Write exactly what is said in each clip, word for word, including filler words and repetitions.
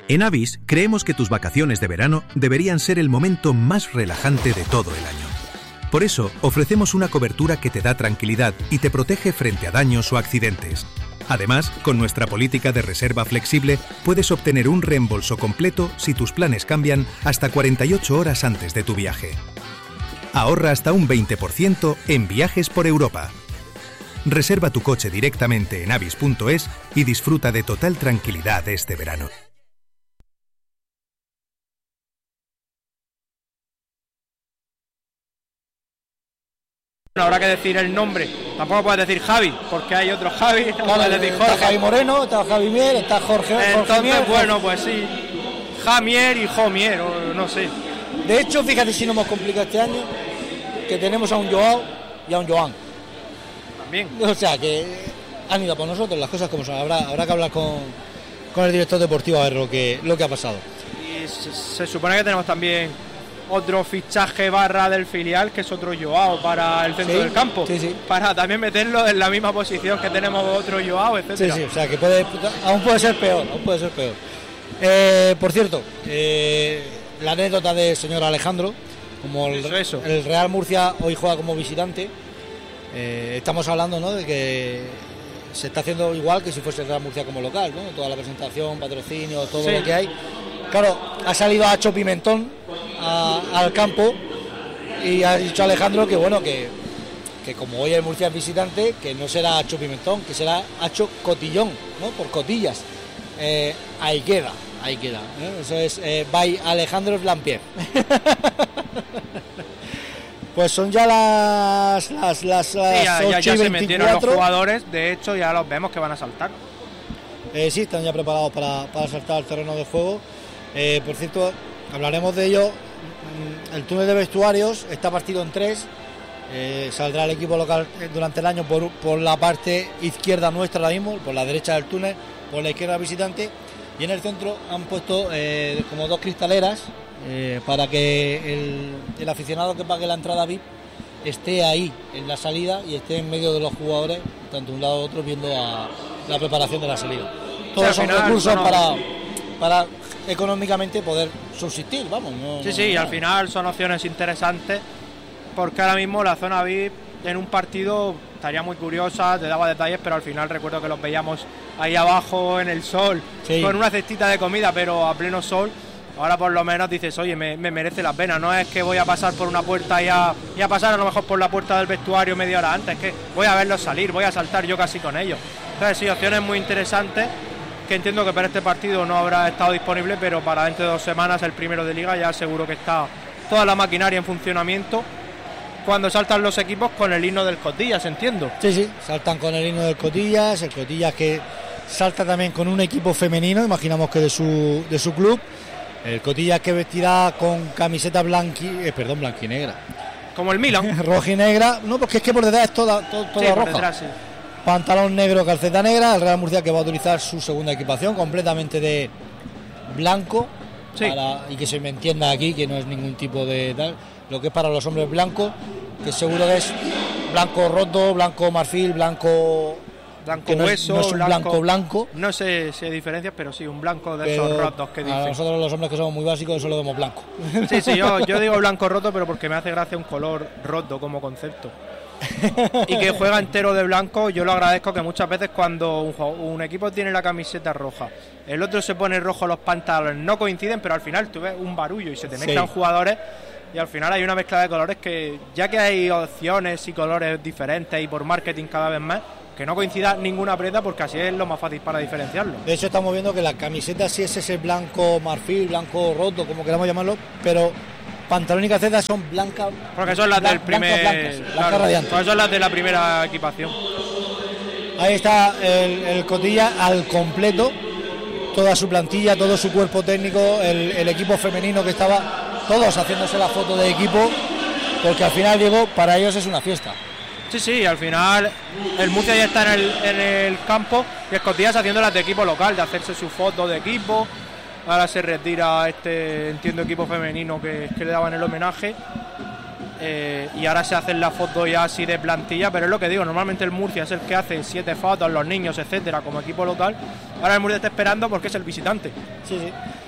En Avis, creemos que tus vacaciones de verano deberían ser el momento más relajante de todo el año. Por eso, ofrecemos una cobertura que te da tranquilidad y te protege frente a daños o accidentes. Además, con nuestra política de reserva flexible, puedes obtener un reembolso completo si tus planes cambian hasta cuarenta y ocho horas antes de tu viaje. Ahorra hasta un veinte por ciento en viajes por Europa. Reserva tu coche directamente en avis punto es y disfruta de total tranquilidad este verano. Habrá que decir el nombre, tampoco puedes decir Javi, porque hay otro Javi, no claro, puedes decir Jorge. Está Javi Moreno, está Javi Mier, está Jorge. Entonces, Jorge Mier, bueno, pues sí, Jamier y Jomier, o no sé. De hecho, fíjate si nos hemos complicado este año, que tenemos a un Joao y a un Joan. También. O sea, que han ido por nosotros las cosas como son. Habrá, habrá que hablar con, con el director deportivo a ver lo que, lo que ha pasado. Y se, se supone que tenemos también otro fichaje barra del filial, que es otro Joao para el centro sí, del campo, sí, sí. para también meterlo en la misma posición que tenemos otro Joao, etcétera. Sí, sí, o sea que puede, aún puede ser peor, aún puede ser peor. Eh, por cierto, eh, la anécdota del señor Alejandro, como el, eso, eso. el Real Murcia hoy juega como visitante, eh, estamos hablando, ¿no?, de que se está haciendo igual que si fuese el Real Murcia como local, ¿no? Toda la presentación, patrocinio, todo sí. lo que hay. Claro, ha salido Acho Pimentón a, al campo y ha dicho Alejandro que bueno, que, que como hoy el Murcia es visitante, que no será Acho Pimentón, que será Acho Cotillón, ¿no? Por cotillas. Eh, ahí queda, ahí queda. ¿eh? Eso es eh, by Alejandro Blampier. Pues son ya las las las, las sí, ya, ocho ya, ya y se metieron los veinticuatro. jugadores, de hecho ya los vemos que van a saltar. Eh, sí, están ya preparados para, para saltar al terreno de juego. Eh, por cierto, hablaremos de ello. El túnel de vestuarios está partido en tres. Eh, saldrá el equipo local durante el año por, por la parte izquierda nuestra ahora mismo, por la derecha del túnel, por la izquierda visitante. Y en el centro han puesto eh, como dos cristaleras eh, para que el, el aficionado que pague la entrada V I P esté ahí en la salida y esté en medio de los jugadores, tanto un lado u otro, viendo a la preparación de la salida. Todos o sea, son final, recursos no, para, para económicamente poder subsistir, vamos. No, sí, no, sí, no, y no. al final son opciones interesantes, porque ahora mismo la zona V I P en un partido estaría muy curiosa, te daba detalles, pero al final recuerdo que los veíamos ahí abajo en el sol, sí. con una cestita de comida, pero a pleno sol. Ahora por lo menos dices, oye, me, me merece la pena, no es que voy a pasar por una puerta y a, y a pasar a lo mejor por la puerta del vestuario media hora antes, es que voy a verlos salir, voy a saltar yo casi con ellos. Entonces sí, opciones muy interesantes, que entiendo que para este partido no habrá estado disponible, pero para dentro de dos semanas, el primero de Liga, ya seguro que está toda la maquinaria en funcionamiento, cuando saltan los equipos con el himno del Cotillas, entiendo. Sí, sí, saltan con el himno del Cotillas, el Cotillas que salta también con un equipo femenino, imaginamos que de su, de su club. El Cotillas que vestirá con camiseta blanqui, eh, perdón, blanquinegra. Como el Milan. Rojinegra, no, porque es que por detrás es toda, toda, toda sí, roja. Por detrás, sí. Pantalón negro, calceta negra. El Real Murcia que va a utilizar su segunda equipación completamente de blanco. Sí. Para, y que se me entienda aquí que no es ningún tipo de tal. Lo que es para los hombres blancos, que seguro que es blanco roto, blanco marfil, blanco. Blanco no hueso, es, no es un blanco, blanco blanco. No sé si hay diferencias, pero sí, un blanco de pero esos rotos que dicen. A nosotros los hombres que somos muy básicos, eso lo vemos blanco. Sí, sí, yo, yo digo blanco roto, pero porque me hace gracia un color roto como concepto. Y que juega entero de blanco, yo lo agradezco, que muchas veces cuando un, un equipo tiene la camiseta roja, el otro se pone rojo los pantalones, no coinciden, pero al final tú ves un barullo y se te mezclan sí. jugadores. Y al final hay una mezcla de colores que, ya que hay opciones y colores diferentes y por marketing cada vez más, que no coincida ninguna prenda, porque así es lo más fácil para diferenciarlo. De hecho estamos viendo que la camiseta sí es ese blanco marfil, blanco roto, como queramos llamarlo, pero pantalón y calceta son blancas. Porque son las blan- del primer, blancas, blancas, claro, blancas radiantes. Pues son las de la primera equipación. Ahí está el, el Cotilla al completo, toda su plantilla, todo su cuerpo técnico, el, el equipo femenino que estaba, todos haciéndose la foto de equipo, porque al final, Diego, para ellos es una fiesta. Sí, sí, al final el Murcia ya está en el, en el campo y Escotillas haciendo las de equipo local, de hacerse su foto de equipo. Ahora se retira este, entiendo, equipo femenino que, que le daban el homenaje. Eh, y ahora se hacen las fotos ya así de plantilla, pero es lo que digo, normalmente el Murcia es el que hace siete fotos, los niños, etcétera, como equipo local. Ahora el Murcia está esperando porque es el visitante. Sí, sí.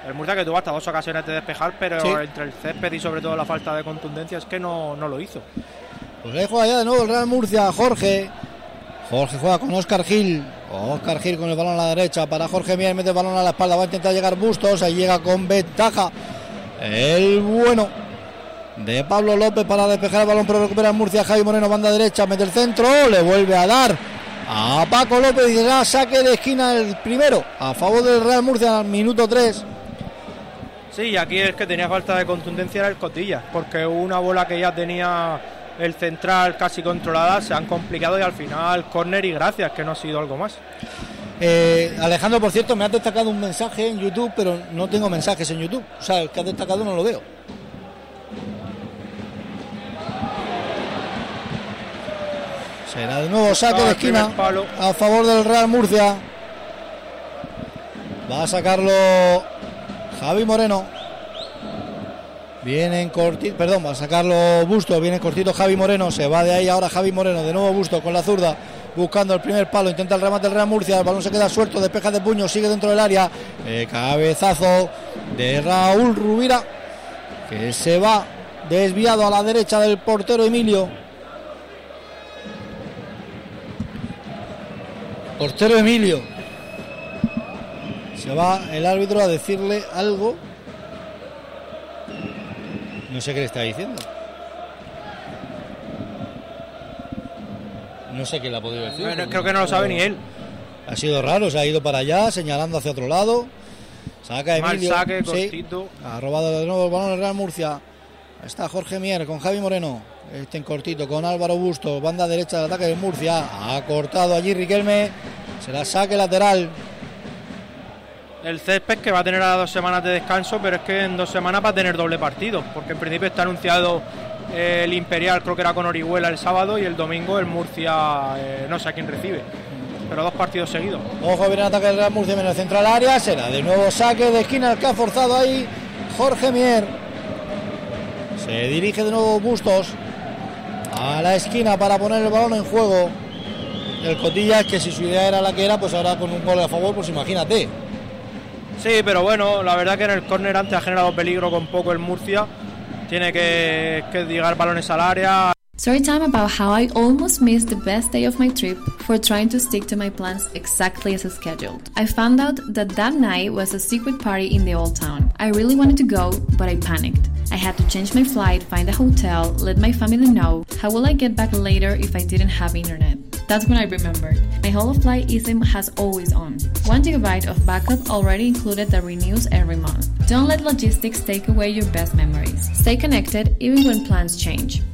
El Murcia que tuvo hasta dos ocasiones de despejar, pero sí, entre el césped y sobre todo la falta de contundencia es que no, no lo hizo. Pues ahí juega ya de nuevo el Real Murcia, Jorge. Jorge juega con Óscar Gil. Óscar Gil con el balón a la derecha para Jorge Mier, mete el balón a la espalda, va a intentar llegar Bustos, ahí llega con ventaja el bueno de Pablo López para despejar el balón, pero recupera el Murcia. Javi Moreno, banda derecha, mete el centro, le vuelve a dar a Paco López y será saque de esquina el primero a favor del Real Murcia al minuto tres. Sí, aquí es que tenía falta de contundencia era el Cotilla, porque una bola que ya tenía el central casi controlada, se han complicado y al final córner y gracias, que no ha sido algo más. Eh, Alejandro, por cierto, me has destacado un mensaje en YouTube, pero no tengo mensajes en YouTube, o sea, el que has destacado no lo veo. Será de nuevo saque de esquina a favor del Real Murcia. Va a sacarlo Javi Moreno. Viene en cortito, perdón, va a sacarlo Busto, viene en cortito Javi Moreno, se va de ahí ahora Javi Moreno, de nuevo Busto con la zurda, buscando el primer palo, intenta el remate del Real Murcia, el balón se queda suelto, despeja de puño, sigue dentro del área, eh, cabezazo de Raúl Rubira, que se va desviado a la derecha del portero Emilio. Portero Emilio. Se va el árbitro a decirle algo. No sé qué le está diciendo. No sé qué le ha podido decir. Bueno, creo que no lo sabe ni él. Ha sido raro, se ha ido para allá, señalando hacia otro lado. Saca Emilio. Mal saque, cortito. Sí, ha robado de nuevo el balón el Real Murcia. Ahí está Jorge Mier con Javi Moreno. Este en cortito con Álvaro Bustos. Banda derecha del ataque del Murcia. Ha cortado allí Riquelme. Será saque lateral. El césped que va a tener a dos semanas de descanso, pero es que en dos semanas va a tener doble partido, porque en principio está anunciado eh, el Imperial, creo que era con Orihuela el sábado, y el domingo el Murcia, eh, no sé a quién recibe, pero dos partidos seguidos. Ojo, viene el ataque del Real Murcia en el central área, será de nuevo saque de esquina el que ha forzado ahí Jorge Mier. Se dirige de nuevo Bustos a la esquina para poner el balón en juego. El Cotilla es que si su idea era la que era, pues ahora con un gol a favor, pues imagínate. Sí, pero bueno, la verdad que en el córner antes ha generado peligro con poco el Murcia. Tiene que, que llegar balones al área. Story time about how I almost missed the best day of my trip for trying to stick to my plans exactly as scheduled. I found out that that night was a secret party in the old town. I really wanted to go, but I panicked. I had to change my flight, find a hotel, let my family know. How will I get back later if I didn't have internet? That's when I remembered. My Holofly eSIM has always on. One gigabyte of backup already included that renews every month. Don't let logistics take away your best memories. Stay connected even when plans change.